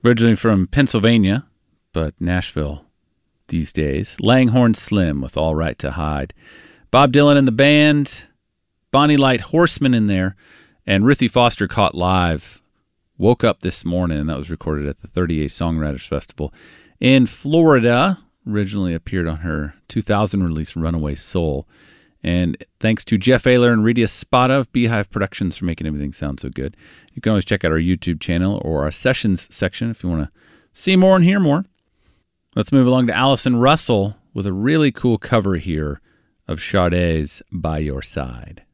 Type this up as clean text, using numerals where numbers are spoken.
Originally from Pennsylvania, but Nashville these days. Langhorne Slim with All Right to Hide. Bob Dylan and the band, Bonnie Light Horseman in there, and Ruthie Foster Caught Live. Woke Up This Morning. That was recorded at the 38 Songwriters Festival in Florida. Originally appeared on her 2000 release Runaway Soul. And thanks to Jeff Ayler and Rita Spada of Beehive Productions for making everything sound so good. You can always check out our YouTube channel or our sessions section if you want to see more and hear more. Let's move along to Allison Russell with a really cool cover here of Sade's By Your Side.